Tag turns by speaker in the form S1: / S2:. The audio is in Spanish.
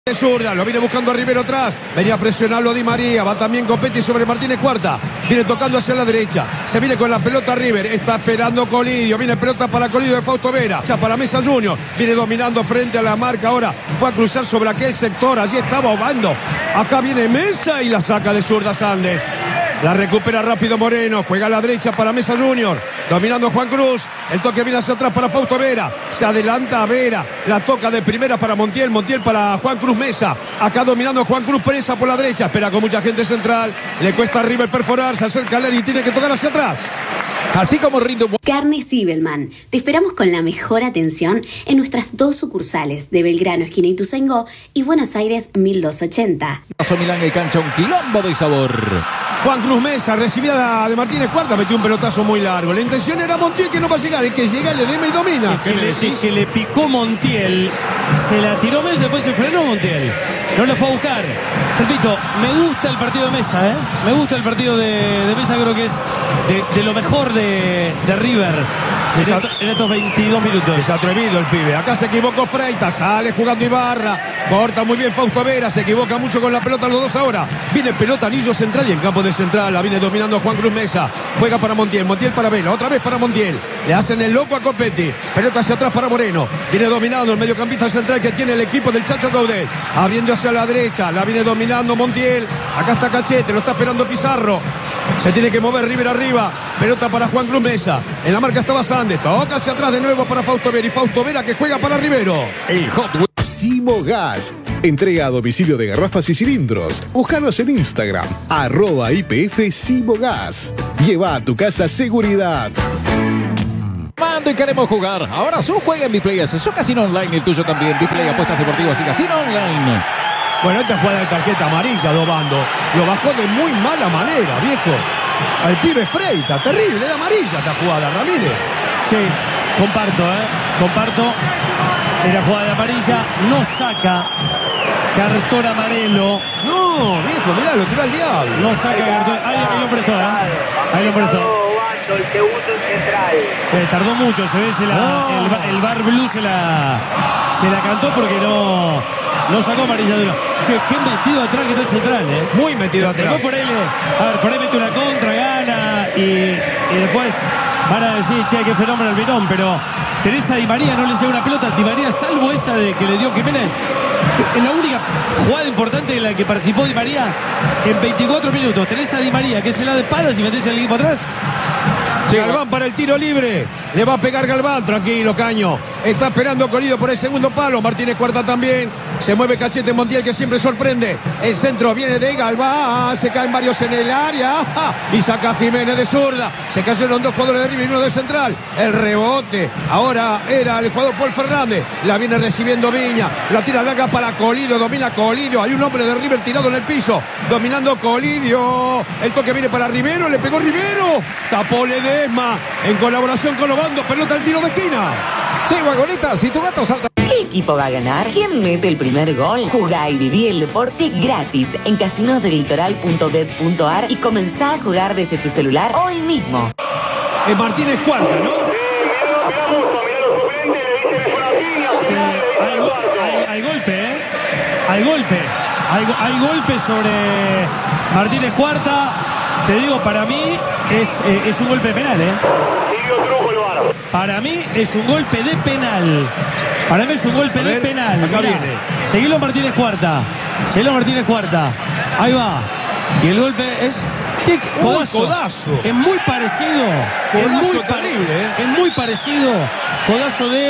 S1: de zurda, lo viene buscando a Rivero atrás. Venía a presionarlo Di María. Va también Copetti sobre Martínez Cuarta. Viene tocando hacia la derecha. Se viene con la pelota River. Está esperando Colidio. Viene pelota para Colidio de Fausto Vera. Ya para Mesa Junior. Viene dominando frente a la marca. Ahora fue a cruzar sobre aquel sector. Allí estaba ahogando. Acá viene Mesa y la saca de zurda Sandes. La recupera rápido Moreno. Juega a la derecha para Mesa Junior. Dominando Juan Cruz. El toque viene hacia atrás para Fausto Vera. Se adelanta a Vera. La toca de primera para Montiel. Montiel para Juan Cruz Mesa. Acá dominando Juan Cruz Presa por la derecha. Espera con mucha gente central. Le cuesta a River perforar. Se acerca a Leri y tiene que tocar hacia atrás.
S2: Así como rinde un...
S3: Carnes Zibelman. Te esperamos con la mejor atención en nuestras 2 sucursales de Belgrano, esquina Ituzaingó, y Buenos Aires 1280.
S2: Milanga y cancha, un quilombo de sabor.
S1: Juan Cruz Mesa, recibida de Martínez Cuarta, metió un pelotazo muy largo. La intención era Montiel, que no va a llegar. El que llega le deme y domina.
S4: Que le picó Montiel. Se la tiró Mesa, después se frenó Montiel. No lo fue a buscar. Repito, me gusta el partido de Mesa, ¿eh? Me gusta el partido de Mesa, creo que es de lo mejor de River en estos 22 minutos.
S1: Es atrevido el pibe. Acá se equivocó Freitas. Sale jugando Ibarra. Corta muy bien Fausto Vera. Se equivoca mucho con la pelota los dos ahora. Viene pelota anillo central y en campo de central la viene dominando Juan Cruz Mesa. Juega para Montiel. Montiel para Vela. Otra vez para Montiel. Le hacen el loco a Copetti. Pelota hacia atrás para Moreno. Viene dominando el mediocampista central que tiene el equipo del Chacho Caudet. Abriendo hacia la derecha. La viene dominando Montiel. Acá está Cachete. Lo está esperando Pizarro. Se tiene que mover River arriba. Pelota para Juan Cruz Mesa. En la marca estaba Sandes. Toca hacia atrás de nuevo para Fausto Vera. Y Fausto Vera que juega para Rivero.
S5: El Hot Wheels Simo Gas. Entrega a domicilio de garrafas y cilindros. Búscanos en Instagram. @IPF Simo Gas. Lleva a tu casa seguridad.
S2: Mando y queremos jugar. Ahora su juega en Biplay. Es su casino online, el tuyo también. Biplay, apuestas deportivas y casino online.
S1: Bueno, esta jugada de tarjeta amarilla, Dobando. Lo bajó de muy mala manera, viejo. Al pibe Freitas. Terrible de amarilla esta jugada, Ramírez.
S4: Sí, comparto. En la jugada de amarilla no saca cartón amarelo.
S1: No, viejo, mirá, lo tiró al diablo.
S4: No saca cartón. Ahí lo prestó, Ahí lo prestó.
S6: El segundo central.
S4: Se tardó mucho, se ve el VAR Blue se la cantó porque no sacó amarilla de uno. Che, qué metido atrás que está el central,
S1: Muy metido atrás.
S4: Por ahí mete una contra, gana y después van a decir, che, qué fenómeno el Virón, pero Teresa Di María no le llega una pelota. Di María, salvo esa de que le dio Jiménez, que es la única jugada importante en la que participó Di María en 24 minutos. Teresa Di María, que se la de espaldas y meterse al equipo atrás.
S1: Galván para el tiro libre. Le va a pegar Galván. Tranquilo, Caño. Está esperando Colidio por el segundo palo. Martínez Cuarta también. Se mueve Cachete Montiel, que siempre sorprende. El centro viene de Galván. Se caen varios en el área. Y saca Jiménez de zurda. Se cayeron 2 jugadores de River y uno de central. El rebote. Ahora era el jugador Paul Fernández. La viene recibiendo Viña. La tira larga para Colidio. Domina Colidio. Hay un hombre de River tirado en el piso. Dominando Colidio. El toque viene para Rivero. Le pegó Rivero. Tapó Ledesma. En colaboración con Obando. Pelota al tiro de esquina.
S2: Sí, Guagonita, si tu gato salta...
S7: ¿Qué equipo va a ganar? ¿Quién mete el primer gol? Jugá y viví el deporte gratis en casinosdelitoral.bet.ar y comenzá a jugar desde tu celular hoy mismo.
S1: Martínez Cuarta, ¿no?
S4: Sí, hay golpe, Hay golpe sobre Martínez Cuarta. Te digo, para mí es un golpe penal, Para mí es un golpe de penal. Para mí es un golpe de penal.
S1: Acá viene.
S4: Seguilo Martínez Cuarta. Ahí va. Y el golpe es...
S1: Codazo.
S4: Es muy parecido.
S1: Codazo terrible,
S4: Es muy parecido. Codazo de...